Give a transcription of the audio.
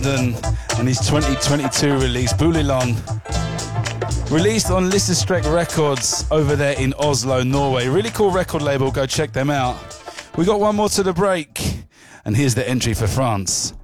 and his 2022 release, Boulilon. Released on Listerstreck Records over there in Oslo, Norway. Really cool record label, go check them out. We got one more to the break, and here's the entry for France.